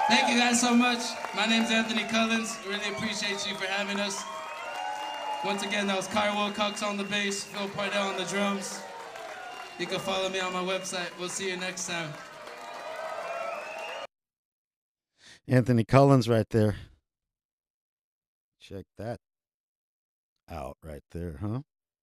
Thank you guys so much. My name's Anthony Cullens. Really appreciate you for having us. Once again, that was Kyle Wilcox on the bass, Phil Pardell on the drums. You can follow me on my website. We'll see you next time. Anthony Collins right there. Check that out right there, huh?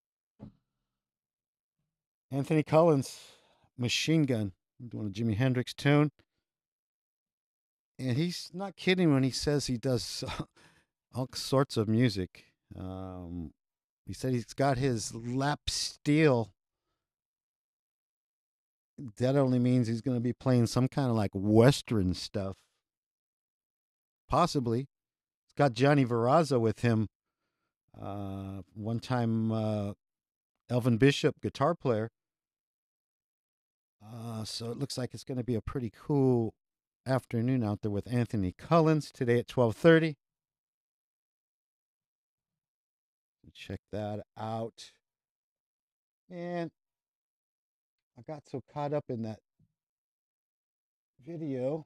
Anthony Collins, Machine Gun, doing a Jimi Hendrix tune. And he's not kidding when he says he does all sorts of music. He said he's got his lap steel. That only means he's going to be playing some kind of like Western stuff. Possibly. He's got Johnny Verrazzo with him. One time, Elvin Bishop, guitar player. So it looks like it's going to be a pretty cool afternoon out there with Anthony Collins today at 12:30. Check that out. And I got so caught up in that video.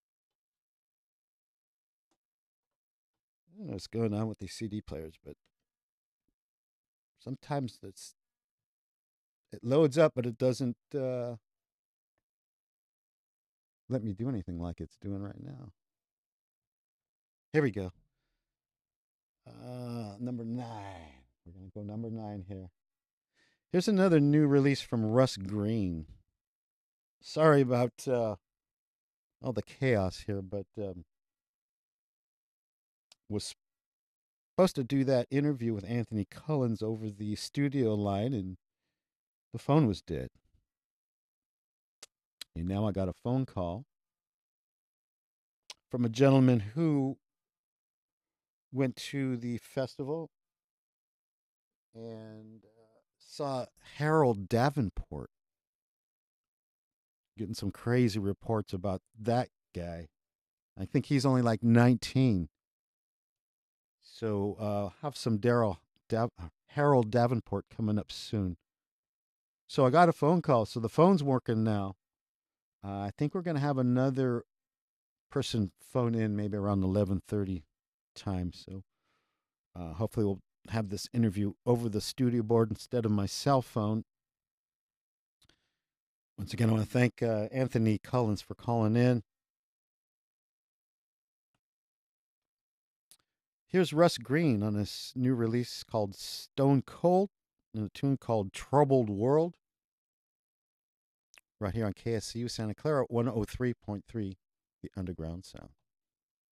I don't know what's going on with these CD players, but sometimes it loads up, but it doesn't let me do anything like it's doing right now. Here we go. Number 9. We're gonna go number 9 here. Here's another new release from Russ Green. Sorry about all the chaos here, but was supposed to do that interview with Anthony Collins over the studio line, and the phone was dead. And now I got a phone call from a gentleman who went to the festival and saw Harold Davenport. Getting some crazy reports about that guy. I think he's only like 19. So have some Harold Davenport coming up soon. So I got a phone call. So the phone's working now. I think we're going to have another person phone in maybe around 11:30 time. So hopefully we'll have this interview over the studio board instead of my cell phone. Once again, I want to thank Anthony Collins for calling in. Here's Russ Green on his new release called Stone Cold and a tune called Troubled World. Right here on KSCU Santa Clara 103.3, the Underground Sound.